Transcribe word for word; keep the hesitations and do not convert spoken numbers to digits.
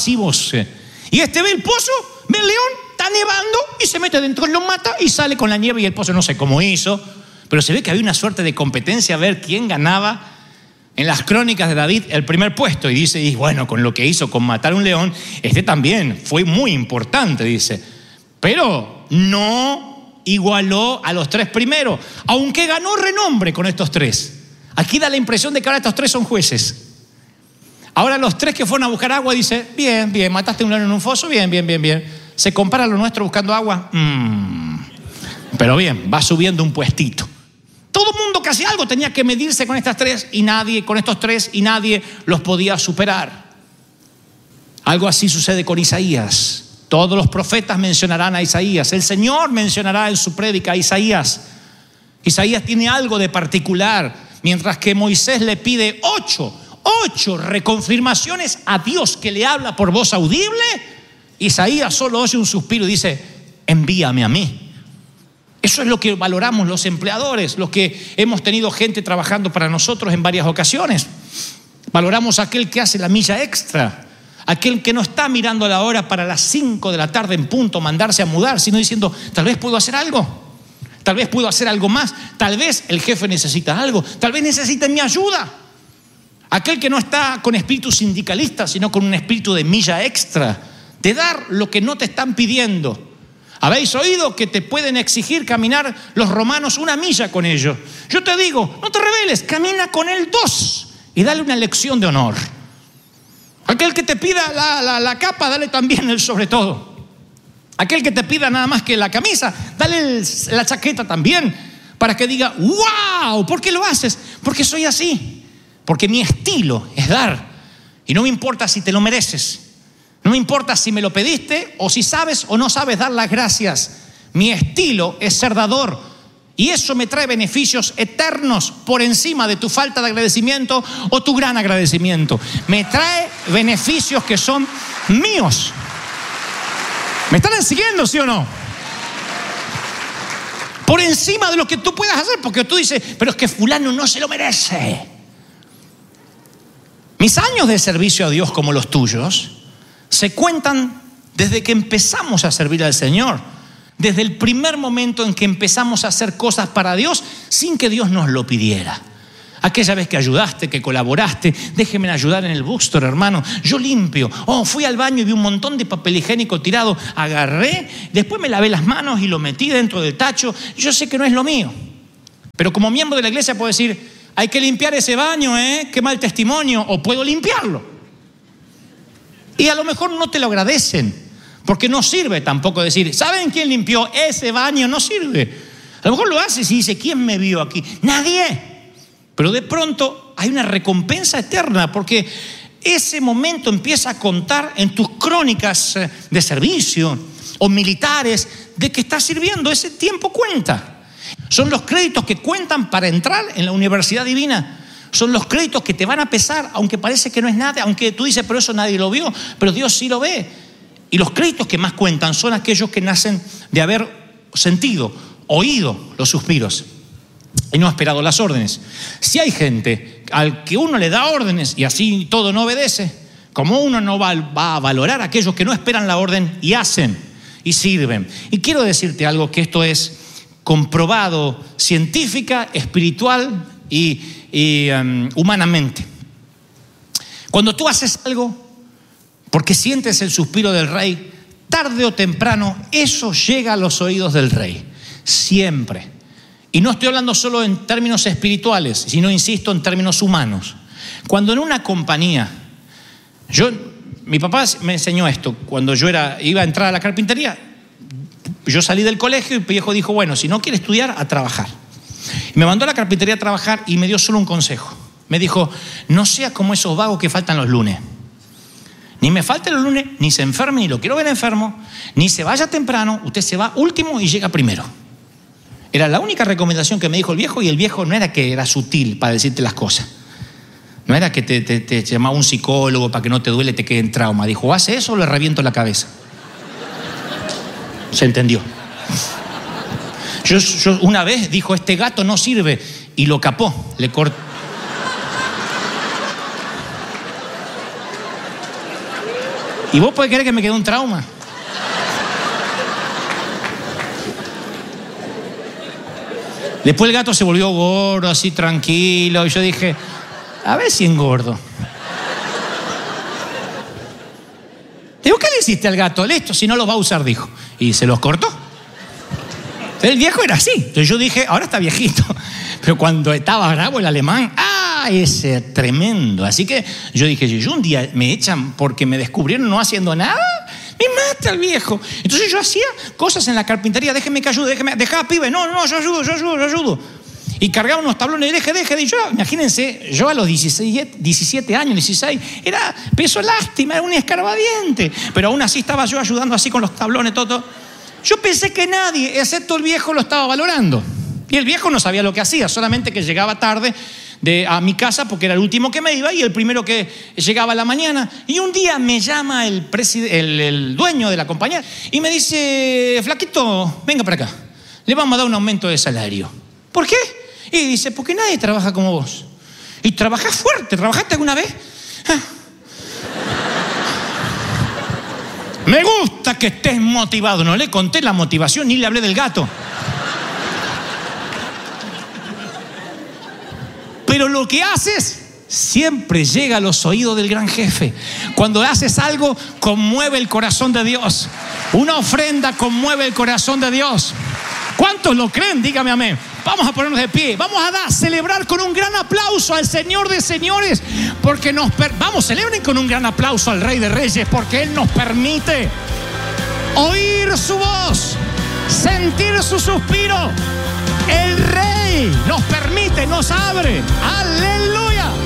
pasivos. Y este ve el pozo, ve el león, está nevando y se mete dentro, lo mata y sale con la nieve y el pozo no sé cómo hizo, pero se ve que había una suerte de competencia a ver quién ganaba. En las crónicas de David el primer puesto, y dice, y bueno, con lo que hizo con matar un león, este también fue muy importante, dice, pero no igualó a los tres primeros, aunque ganó renombre con estos tres. Aquí da la impresión de que ahora estos tres son jueces. Ahora los tres que fueron a buscar agua, dice, bien, bien, mataste un león en un foso, bien, bien, bien, bien. ¿Se compara lo nuestro buscando agua? Mm, pero bien, va subiendo un puestito. Todo el mundo que hacía algo tenía que medirse con estas tres y nadie, con estos tres y nadie los podía superar. Algo así sucede con Isaías. Todos los profetas mencionarán a Isaías. El Señor mencionará en su prédica a Isaías. Isaías tiene algo de particular. Mientras que Moisés le pide ocho, ocho reconfirmaciones a Dios que le habla por voz audible, Isaías solo oye un suspiro y dice, envíame a mí. Eso es lo que valoramos los empleadores, los que hemos tenido gente trabajando para nosotros en varias ocasiones. Valoramos a aquel que hace la milla extra, aquel que no está mirando la hora para las cinco de la tarde en punto mandarse a mudar, sino diciendo, tal vez puedo hacer algo, tal vez puedo hacer algo más, tal vez el jefe necesita algo, tal vez necesita mi ayuda. Aquel que no está con espíritu sindicalista, sino con un espíritu de milla extra, de dar lo que no te están pidiendo. ¿Habéis oído que te pueden exigir caminar los romanos una milla con ellos? Yo te digo, no te rebeles, camina con él dos y dale una lección de honor. Aquel que te pida la, la, la capa, dale también el sobre todo. Aquel que te pida nada más que la camisa, dale el, la chaqueta también, para que diga, wow, ¿por qué lo haces? Porque soy así, porque mi estilo es dar y no me importa si te lo mereces. No me importa si me lo pediste o si sabes o no sabes dar las gracias. Mi estilo es ser dador y eso me trae beneficios eternos por encima de tu falta de agradecimiento o tu gran agradecimiento. Me trae beneficios que son míos. ¿Me están siguiendo, sí o no? Por encima de lo que tú puedas hacer, porque tú dices, pero es que fulano no se lo merece. Mis años de servicio a Dios como los tuyos se cuentan desde que empezamos a servir al Señor, desde el primer momento en que empezamos a hacer cosas para Dios sin que Dios nos lo pidiera. Aquella vez que ayudaste, que colaboraste, déjeme ayudar en el bookstore, hermano, yo limpio. Oh, fui al baño y vi un montón de papel higiénico tirado, agarré, después me lavé las manos y lo metí dentro del tacho. Yo sé que no es lo mío, pero como miembro de la iglesia puedo decir, hay que limpiar ese baño, ¿eh? Qué mal testimonio, o puedo limpiarlo. Y a lo mejor no te lo agradecen, porque no sirve tampoco decir, ¿saben quién limpió ese baño? No sirve. A lo mejor lo haces y dice, ¿quién me vio aquí? Nadie. Pero de pronto hay una recompensa eterna, porque ese momento empieza a contar en tus crónicas de servicio o militares de que estás sirviendo. Ese tiempo cuenta. Son los créditos que cuentan para entrar en la universidad divina. Son los créditos que te van a pesar, aunque parece que no es nada, aunque tú dices, pero eso nadie lo vio, pero Dios sí lo ve. Y los créditos que más cuentan son aquellos que nacen de haber sentido, oído los suspiros y no esperado las órdenes. Si hay gente al que uno le da órdenes y así todo no obedece, como uno no va, va a valorar a aquellos que no esperan la orden y hacen y sirven. Y quiero decirte algo, que esto es comprobado científica, espiritual y, y um, humanamente. Cuando tú haces algo porque sientes el suspiro del rey, tarde o temprano eso llega a los oídos del rey, siempre. Y no estoy hablando solo en términos espirituales, sino, insisto, en términos humanos. Cuando en una compañía, yo, mi papá me enseñó esto, cuando yo era, iba a entrar a la carpintería, yo salí del colegio y mi viejo dijo, bueno, si no quiere estudiar, a trabajar. Y me mandó a la carpintería a trabajar y me dio solo un consejo. Me dijo, no sea como esos vagos que faltan los lunes. Ni me falte los lunes, ni se enferme, ni lo quiero ver enfermo, ni se vaya temprano, usted se va último y llega primero. Era la única recomendación que me dijo el viejo, y el viejo no era que era sutil para decirte las cosas. No era que te, te, te llamaba un psicólogo para que no te duele y te quede en trauma. Dijo, hace eso o le reviento la cabeza. Se entendió. Yo, yo una vez dijo, este gato no sirve, y lo capó, le cortó. ¿Y vos podés creer que me quedó un trauma? Después el gato se volvió gordo, así tranquilo. Y yo dije, a ver si engordo. Digo, ¿qué le hiciste al gato? Listo, si no los va a usar, dijo. Y se los cortó. El viejo era así. Entonces yo dije, ahora está viejito. Pero cuando estaba bravo el alemán, ¡ah! Ese tremendo. Así que yo dije, si yo un día me echan porque me descubrieron no haciendo nada, me mata el viejo. Entonces yo hacía cosas en la carpintería. Déjeme que ayude, déjeme, dejá, pibe. No, no, yo ayudo, yo ayudo, yo ayudo. Y cargaba unos tablones, deje, deje. Y yo, imagínense, yo a los diecisiete, diecisiete años, dieciséis, era peso lástima, era un escarbadiente. Pero aún así estaba yo ayudando así con los tablones, todo, todo. Yo pensé que nadie, excepto el viejo, lo estaba valorando. Y el viejo no sabía lo que hacía, solamente que llegaba tarde de, a mi casa porque era el último que me iba y el primero que llegaba a la mañana. Y un día me llama el, el, el dueño de la compañía y me dice, flaquito, venga para acá, le vamos a dar un aumento de salario. ¿Por qué? Y dice, porque nadie trabaja como vos. Y trabajás fuerte, ¿trabajaste alguna vez? Ah. Me gusta que estés motivado. No le conté la motivación ni le hablé del gato. Pero lo que haces siempre llega a los oídos del gran jefe. Cuando haces algo, conmueve el corazón de Dios. Una ofrenda conmueve el corazón de Dios. ¿Cuántos lo creen? Dígame amén. Vamos a ponernos de pie. Vamos a dar, celebrar con un gran aplauso al Señor de señores. Porque nos... Per- Vamos, celebren con un gran aplauso al Rey de Reyes. Porque Él nos permite oír su voz, sentir su suspiro. El Rey nos permite, nos abre. ¡Aleluya!